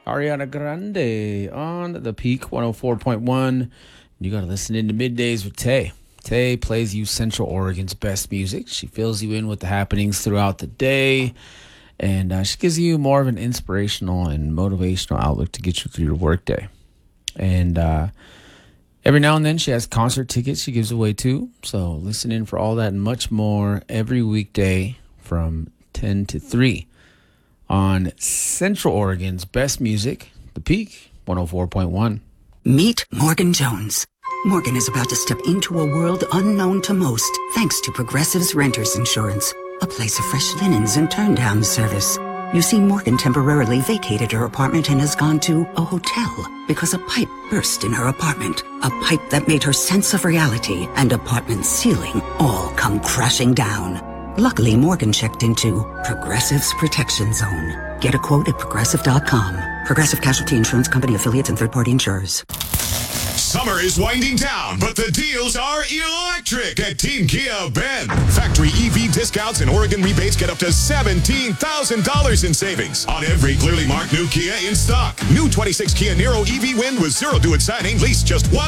Ariana Grande on the Peak 104.1. You got to listen into Middays with Tay. Tay plays you Central Oregon's best music. She fills you in with the happenings throughout the day, and she gives you more of an inspirational and motivational outlook to get you through your workday. And every now and then she has concert tickets she gives away too. So listen in for all that and much more every weekday from 10 to 3 on Central Oregon's best music, The Peak 104.1. Meet Morgan Jones. Morgan is about to step into a world unknown to most, thanks to Progressive's Renters Insurance, a place of fresh linens and turn-down service. You see, Morgan temporarily vacated her apartment and has gone to a hotel because a pipe burst in her apartment. A pipe that made her sense of reality and apartment ceiling all come crashing down. Luckily, Morgan checked into Progressive's Protection Zone. Get a quote at Progressive.com. Progressive Casualty Insurance Company affiliates and third-party insurers. Summer is winding down, but the deals are electric at Team Kia Bend. Factory EV discounts and Oregon rebates get up to $17,000 in savings on every clearly marked new Kia in stock. New 26 Kia Niro EV Wind with zero due at signing, lease just $1